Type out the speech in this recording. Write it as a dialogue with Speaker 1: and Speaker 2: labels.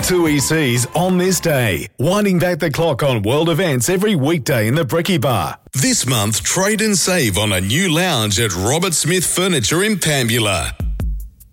Speaker 1: Two ECs on this day, winding back the clock on world events every weekday in the Bricky Bar. This month, trade and save on a new lounge at Robert Smith Furniture in Pambula.